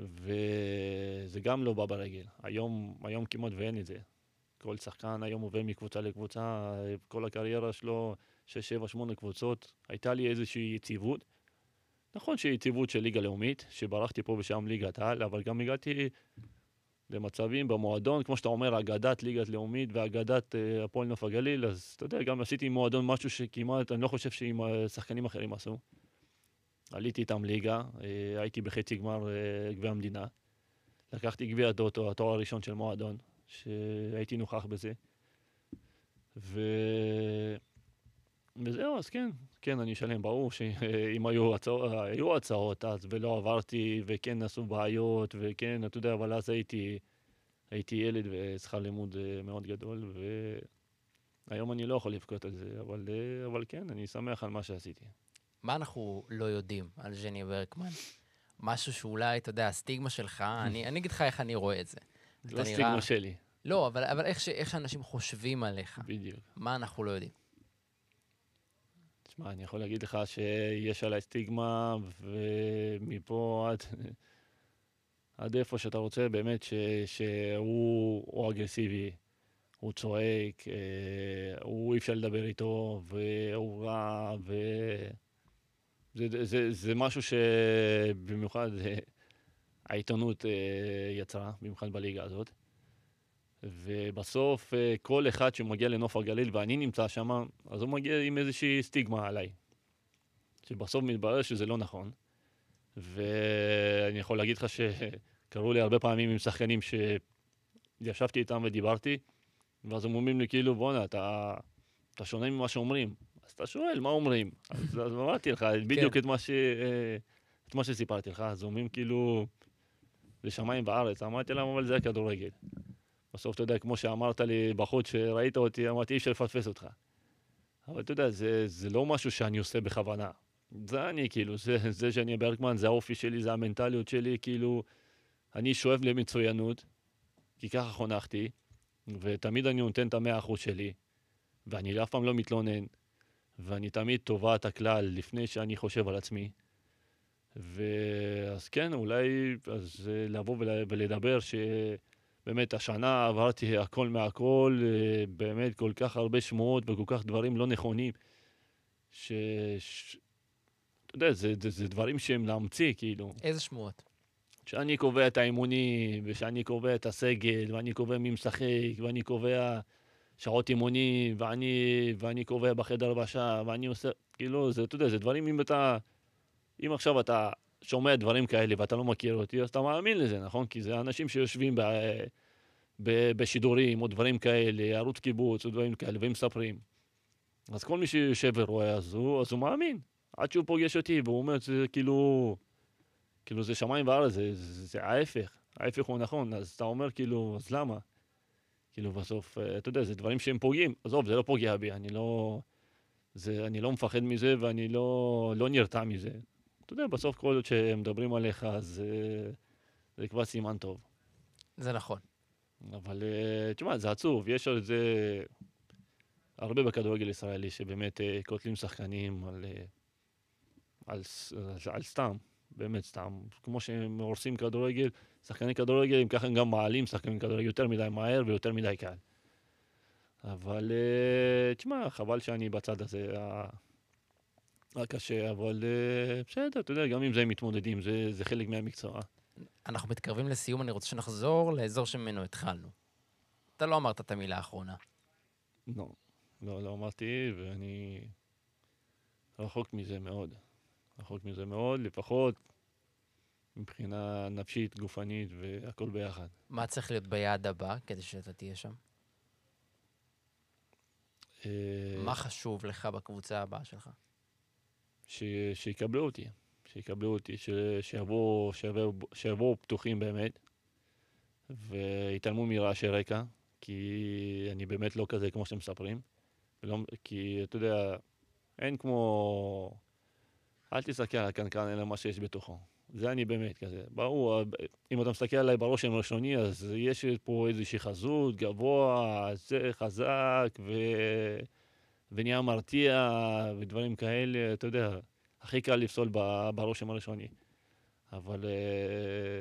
וזה גם לא בא ברגל. היום כמעט ואין את זה. כל שחקן היום עובר מקבוצה לקבוצה, כל הקריירה שלו, 6, 7, 8 קבוצות. הייתה לי איזושהי יציבות. נכון שיציבות של ליגה לאומית, שברחתי פה ושם ליגת העל, אבל גם הגעתי למצבים במועדון, כמו שאתה אומר, אגדת ליגת לאומית ואגדת הפועל נוף הגליל, אז אתה יודע, גם עשיתי עם מועדון משהו שכמעט, אני לא חושב שעם שחקנים אחרים עשו. עליתי איתם ליגה, הייתי בחצי גמר גביע המדינה. לקחתי גביע הטוטו, התואר הראשון של מועדון, שהייתי נוכח בזה. וזהו, אז כן, כן, אני אשלם. ברור שאם היו הצעות אז ולא עברתי, וכן עשו בעיות, וכן, אתה יודע, אבל אז הייתי ילד ושכר לימוד מאוד גדול, והיום אני לא יכול לבכות על זה, אבל כן, אני שמח על מה שעשיתי. מה אנחנו לא יודעים על ז'ני ברקמן? משהו שאולי, אתה יודע, הסטיגמה שלך, אני אגיד לך איך אני רואה את זה. לא הסטיגמה שלי. לא, אבל איך שאנשים חושבים עליך. בדיוק. מה אנחנו לא יודעים? תשמע, אני יכול להגיד לך שיש עליי סטיגמה, ומפה עד איפה שאתה רוצה, באמת שהוא אגרסיבי, הוא צועק, הוא אי אפשר לדבר איתו, והוא רע, זה משהו שבמיוחד העיתונות יצרה, במיוחד בליגה הזאת. ובסוף כל אחד שמגיע לנוף הגליל ואני נמצא שם, אז הוא מגיע עם איזושהי סטיגמה עליי. שבסוף מתברר שזה לא נכון. ואני יכול להגיד לך שקראו לי הרבה פעמים עם שחקנים שישבתי איתם ודיברתי, ואז הם אומרים לי כאילו, בונה, אתה שונה ממה שאומרים. אז אתה שואל, מה אומרים? אז אמרתי לך, בדיוק את מה שסיפרתי לך. אז אומרים כאילו, לשמיים בארץ. אמרתי להם, אבל זה הכדורגל. בסוף, אתה יודע, כמו שאמרת לי בחוץ שראית אותי, אמרתי, אי אפשר לפספס אותך. אבל אתה יודע, זה לא משהו שאני עושה בכוונה. זה אני, כאילו, זה ז'ני ברקמן, זה האופי שלי, זה המנטליות שלי, כאילו, אני שואף למצוינות, כי ככה חונכתי, ותמיד אני נותן את 100% שלי, ואני אף פעם לא מתלונן, ואני תמיד טובת הכלל לפני שאני חושב על עצמי. ואז כן, אולי אז לבוא ולדבר שבאמת השנה עברתי הכל מהכל, באמת כל כך הרבה שמועות וכל כך דברים לא נכונים, אתה יודע, זה דברים שהם להמציא, כאילו. איזה שמועות? שאני קובע את האימונים, ושאני קובע את הסגל, ואני קובע מי משחק, ואני קובע שעות אימונים, ואני קובע בחדר הלבשה, ואני עושה, כאילו, אתה יודע, זה דברים, אם עכשיו אתה שומע דברים כאלה ואתה לא מכיר אותי, אז אתה מאמין לזה, נכון? כי זה אנשים שיושבים בשידורים, או דברים כאלה, ערוץ קיבוץ, או דברים כאלה, והם מספרים. אז כל מי שיושב ורואה, אז הוא מאמין. עד שהוא פוגש אותי, והוא אומר, זה כאילו זה שמיים וארץ, זה ההפך. ההפך הוא נכון, אז אתה אומר, כאילו, אז למה? כאילו, בסוף, אתה יודע, זה דברים שהם פוגעים. עזוב, זה לא פוגע בי, אני לא מפחד מזה, ואני לא נרתע מזה. אתה יודע, בסוף כל עוד שהם מדברים עליך, אז זה כבר סימן טוב. זה נכון. אבל, תשמע, זה עצוב. יש על זה הרבה בכדורגל ישראלי, שבאמת קוטלים שחקנים על סתם. באמת סתם, כמו שהם הורסים כדורגל, שחקני כדורגל, הם ככה גם מעלים שחקנים כדורגל יותר מדי מהר ויותר מדי קל. אבל, תשמע, חבל שאני בצד הזה הקשה, אבל בסדר, אתה יודע, גם אם זה הם מתמודדים, זה חלק מהמקצוע. אנחנו מתקרבים לסיום, אני רוצה שנחזור לאזור שממנו התחלנו. אתה לא אמרת את המילה האחרונה. לא אמרתי, ואני רחוק מזה מאוד. רחוק מזה מאוד, לפחות מבחינה נפשית, גופנית והכל ביחד. מה צריך להיות ביעד הבא כדי שאתה תהיה שם? מה חשוב לך בקבוצה הבאה שלך? שיקבלו אותי, שיבואו פתוחים באמת, ויתעלמו מרעשי רקע, כי אני באמת לא כזה כמו שאתם מספרים. כי אתה יודע, אין כמו, אל תסתכל על הקנקן, אלא מה שיש בתוכו. זה אני באמת כזה. ברור, אם אתה מסתכל עליי בראש הראשוני, אז יש פה איזושהי חזות, גבוה, זה חזק, ונהיה מרתיע, ודברים כאלה, אתה יודע, הכי קל לפסול ברושם הראשוני. אבל